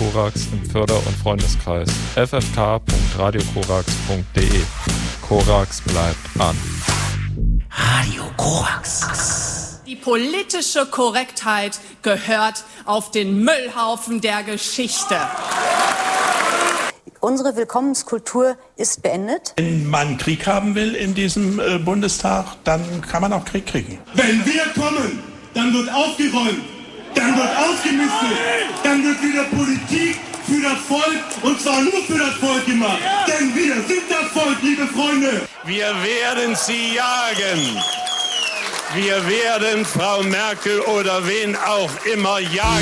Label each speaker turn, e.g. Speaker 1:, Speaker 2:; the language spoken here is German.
Speaker 1: Korax im Förder- und Freundeskreis. ffk.radiokorax.de. Korax bleibt an.
Speaker 2: Radio Korax.
Speaker 3: Die politische Korrektheit gehört auf den Müllhaufen der Geschichte.
Speaker 4: Unsere Willkommenskultur ist beendet.
Speaker 5: Wenn man Krieg haben will in diesem Bundestag, dann kann man auch Krieg kriegen.
Speaker 6: Wenn wir kommen, dann wird aufgeräumt, dann wird ausgemistet, dann wird wieder Politik für das Volk und zwar nur für das Volk gemacht. Denn wir sind das Volk, liebe Freunde.
Speaker 7: Wir werden sie jagen. Wir werden Frau Merkel oder wen auch immer jagen.